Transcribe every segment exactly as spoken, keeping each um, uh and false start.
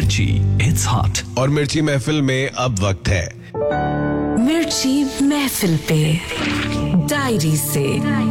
मिर्ची, it's hot. और मिर्ची महफिल में अब वक्त है मिर्ची महफिल पे डायरी से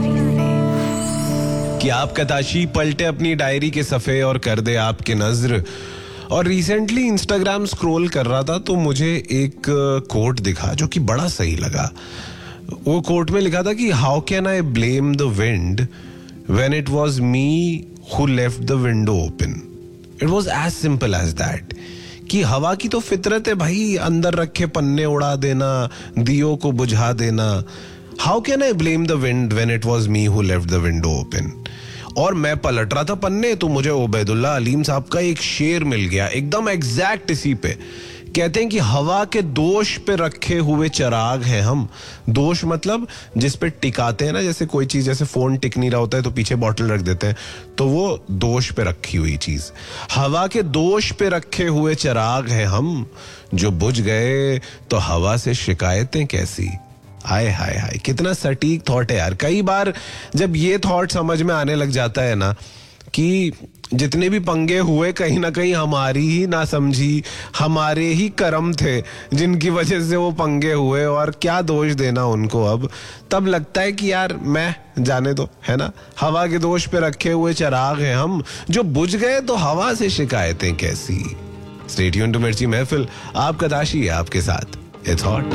कि आपका ताशी पलटे अपनी डायरी के सफ़े और कर दे आपके नज़र। और रिसेंटली इंस्टाग्राम स्क्रॉल कर रहा था तो मुझे एक कोट दिखा जो कि बड़ा सही लगा। वो कोट में लिखा था कि how can I blame the wind when it was me who left the window open. It was as simple as that कि हवा की तो फितरत है भाई, अंदर रखे पन्ने उड़ा देना, दियों को बुझा देना। How can I blame the wind when it was me who left the window open. और मैं पलट रहा था पन्ने तो मुझे उबैदुल्ला अलीम साहब का एक शेर मिल गया एकदम एग्जैक्ट इसी पे। कहते हैं कि हवा के दोष पे रखे हुए चिराग हैं हम। दोष मतलब जिस पे टिकाते हैं ना, जैसे कोई चीज, जैसे फोन टिक नहीं रहा होता है तो पीछे बॉटल रख देते हैं, तो वो दोष पे रखी हुई चीज। हवा के दोष पे रखे हुए चिराग हैं हम, जो बुझ गए तो हवा से शिकायतें कैसी। हाय हाय हाय, कितना सटीक थॉट है यार। कई बार जब ये थॉट समझ में आने लग जाता है ना कि जितने भी पंगे हुए कहीं ना कहीं हमारी ही ना समझी, हमारे ही कर्म थे जिनकी वजह से वो पंगे हुए, और क्या दोष देना उनको अब। तब लगता है कि यार मैं जाने दो, है ना। हवा के दोष पे रखे हुए चिराग हैं हम, जो बुझ गए तो हवा से शिकायतें कैसी। स्टे ट्यून्ड टू मिर्ची महफिल, आपका ताशी है आपके साथ। It's hot.